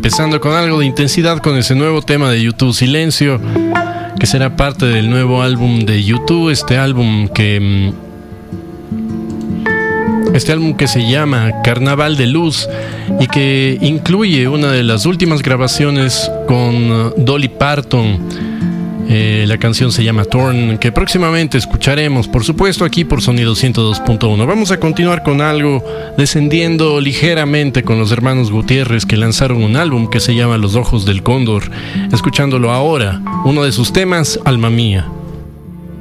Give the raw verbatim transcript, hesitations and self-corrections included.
empezando con algo de intensidad con ese nuevo tema de U dos, Silencio, que será parte del nuevo álbum de U dos, este álbum que este álbum que se llama Carnaval de Luz y que incluye una de las últimas grabaciones con Dolly Parton. Eh, la canción se llama Torn, que próximamente escucharemos, por supuesto, aquí por Sonido ciento dos punto uno. Vamos a continuar con algo, descendiendo ligeramente con los hermanos Gutiérrez, que lanzaron un álbum que se llama Los Ojos del Cóndor, escuchándolo ahora, uno de sus temas, Alma Mía.